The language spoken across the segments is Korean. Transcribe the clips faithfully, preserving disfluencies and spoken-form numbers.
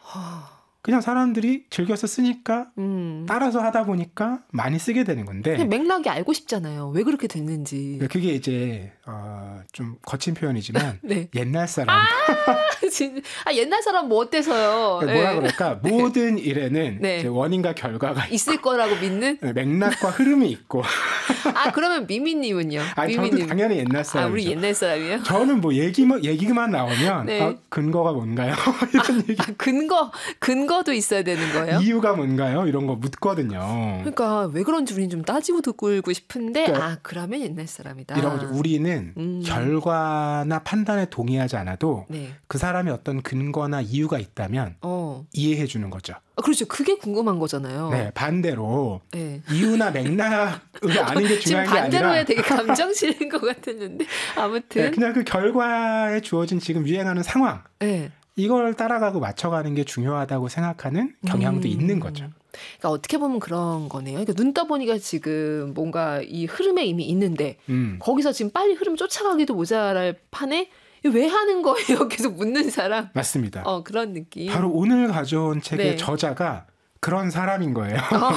그냥 사람들이 즐겨서 쓰니까 음. 따라서 하다 보니까 많이 쓰게 되는 건데 그냥 맥락이 알고 싶잖아요. 왜 그렇게 됐는지. 그게 이제 어, 좀 거친 표현이지만 네. 옛날 사람 아, 진- 아 옛날 사람 뭐 어때서요? 뭐라 네. 그럴까 모든 일에는 네. 이제 원인과 결과가 있을 거라고 믿는? 맥락과 흐름이 있고 아 그러면 미미님은요? 아 미미님. 저도 당연히 옛날 아 사람이죠. 우리 옛날 사람이에요? 저는 뭐 얘기만 얘기만 나오면 네. 아, 근거가 뭔가요? 이런 얘기 아, 근거 근거도 있어야 되는 거예요? 이유가 뭔가요? 이런 거 묻거든요. 그러니까 왜 그런지 우리는 좀 따지고 듣고 싶은데 그러니까 아 그러면 옛날 사람이다. 이런 거죠. 우리는 음. 결과나 판단에 동의하지 않아도 네. 그 사람이 어떤 근거나 이유가 있다면 어. 이해해 주는 거죠. 아, 그렇죠. 그게 궁금한 거잖아요. 네, 반대로 네. 이유나 맥락을 아는 게 지금 중요한 게 반대로 아니라 해 되게 감정 실린 것 같았는데 아무튼 네, 그냥 그 결과에 주어진 지금 유행하는 상황 네. 이걸 따라가고 맞춰가는 게 중요하다고 생각하는 경향도 음. 있는 거죠. 그러니까 어떻게 보면 그런 거네요. 그러니까 눈 떠보니까 지금 뭔가 이 흐름에 이미 있는데 음. 거기서 지금 빨리 흐름 쫓아가기도 모자랄 판에 왜 하는 거예요? 계속 묻는 사람. 맞습니다. 어 그런 느낌. 바로 오늘 가져온 책의 네. 저자가 그런 사람인 거예요. 어.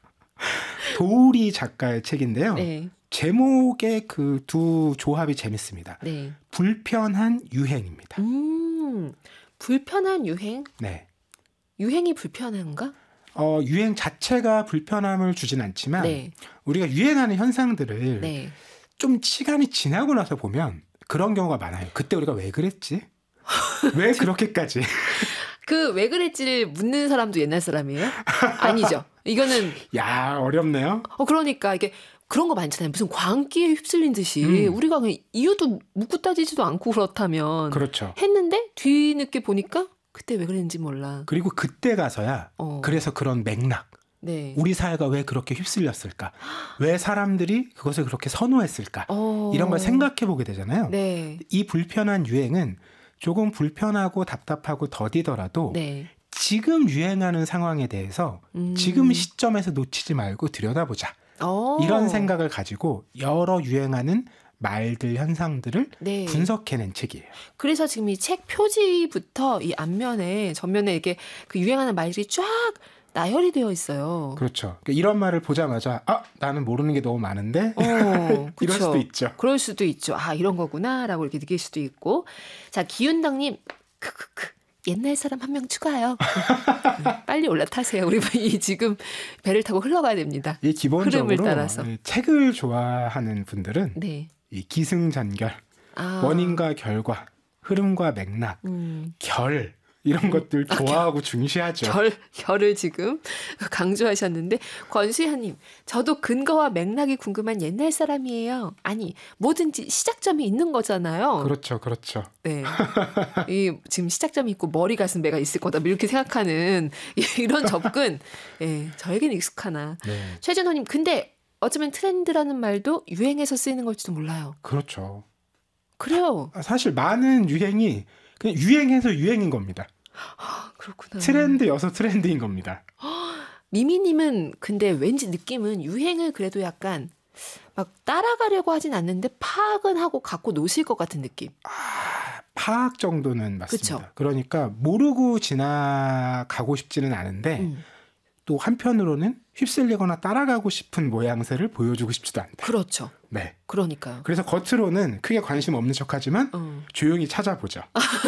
도우리 작가의 책인데요. 네. 제목의 그 두 조합이 재밌습니다. 네. 불편한 유행입니다. 음. 불편한 유행? 네. 유행이 불편한가? 어, 유행 자체가 불편함을 주진 않지만 네. 우리가 유행하는 현상들을 네. 좀 시간이 지나고 나서 보면 그런 경우가 많아요. 그때 우리가 왜 그랬지? 왜 그렇게까지? 그 왜 그랬지를 묻는 사람도 옛날 사람이에요? 아니죠. 이거는 야, 어렵네요. 어 그러니까 이게 그런 거 많잖아요. 무슨 광기에 휩쓸린 듯이 음. 우리가 그냥 이유도 묻고 따지지도 않고 그렇다면 그렇죠. 했는데 뒤늦게 보니까 그때 왜 그랬는지 몰라. 그리고 그때 가서야 어. 그래서 그런 맥락 네. 우리 사회가 왜 그렇게 휩쓸렸을까? 왜 사람들이 그것을 그렇게 선호했을까? 어. 이런 걸 생각해 보게 되잖아요. 네. 이 불편한 유행은 조금 불편하고 답답하고 더디더라도 네. 지금 유행하는 상황에 대해서 음. 지금 시점에서 놓치지 말고 들여다보자. 어. 이런 생각을 가지고 여러 유행하는 말들, 현상들을 네. 분석해낸 책이에요. 그래서 지금 이 책 표지부터 이 앞면에 전면에 이렇게 그 유행하는 말들이 쫙 나열이 되어 있어요. 그렇죠. 그러니까 이런 말을 보자마자 아, 나는 모르는 게 너무 많은데 어, 이럴 그쵸. 수도 있죠. 그럴 수도 있죠. 아, 이런 거구나라고 이렇게 느낄 수도 있고. 자, 기윤당님, 크크크. 옛날 사람 한 명 추가요. 빨리 올라타세요. 우리 이 지금 배를 타고 흘러가야 됩니다. 이 기본적으로 흐름을 따라서. 이 책을 좋아하는 분들은 네. 이 기승전결, 아, 원인과 결과, 흐름과 맥락, 음, 결 이런 것들 좋아하고 중시하죠. 결, 결을 지금 강조하셨는데 권수현님, 저도 근거와 맥락이 궁금한 옛날 사람이에요. 아니 뭐든지 시작점이 있는 거잖아요. 그렇죠, 그렇죠. 네, 이 지금 시작점이 있고 머리 가슴 배가 있을 거다 이렇게 생각하는 이런 접근, 예, 저에겐 익숙하나. 네, 최진호님, 근데 어쩌면 트렌드라는 말도 유행해서 쓰이는 걸지도 몰라요. 그렇죠. 그래요. 사실 많은 유행이 그냥 유행해서 유행인 겁니다. 아, 그렇구나. 트렌드여서 트렌드인 겁니다. 미미님은 근데 왠지 느낌은 유행을 그래도 약간 막 따라가려고 하진 않는데 파악은 하고 갖고 노실 것 같은 느낌. 아, 파악 정도는 맞습니다. 그쵸? 그러니까 모르고 지나가고 싶지는 않은데 음, 또 한편으로는 휩쓸리거나 따라가고 싶은 모양새를 보여주고 싶지도 않다. 그렇죠. 네. 그러니까요. 그래서 겉으로는 크게 관심 없는 척하지만 어. 조용히 찾아보죠.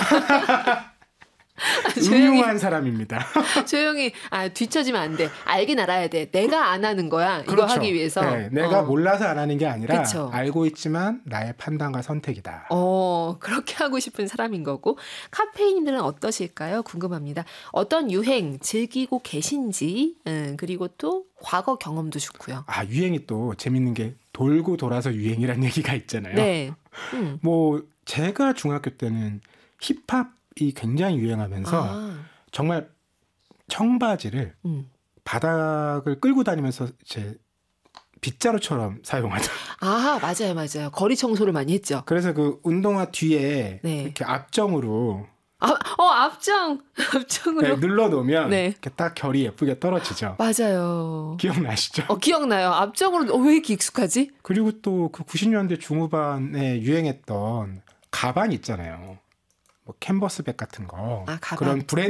조용히 음흉한 사람입니다. 조용히 아 뒤처지면 안 돼. 알긴 알아야 돼. 내가 안 하는 거야. 이거 그렇죠. 하기 위해서. 네, 내가 어. 몰라서 안 하는 게 아니라 그쵸. 알고 있지만 나의 판단과 선택이다. 어, 그렇게 하고 싶은 사람인 거고. 카페인들은 어떠실까요? 궁금합니다. 어떤 유행 즐기고 계신지, 음, 그리고 또 과거 경험도 좋고요. 아, 유행이 또 재밌는 게 돌고 돌아서 유행이라는 얘기가 있잖아요. 네. 음. 뭐 제가 중학교 때는 힙합이 굉장히 유행하면서 아, 정말 청바지를 음. 바닥을 끌고 다니면서 제 빗자루처럼 사용하죠. 아, 맞아요, 맞아요. 거리 청소를 많이 했죠. 그래서 그 운동화 뒤에 네. 이렇게 앞정으로 아, 어, 앞정, 앞정으로. 네, 눌러놓으면 네. 이렇게 딱 결이 예쁘게 떨어지죠. 맞아요. 기억나시죠? 어, 기억나요. 앞정으로 어, 왜 이렇게 익숙하지? 그리고 또 그 구십 년대 중후반에 유행했던 가방 있잖아요. 뭐 캔버스백 같은 거. 아, 가방. 그런 브랜드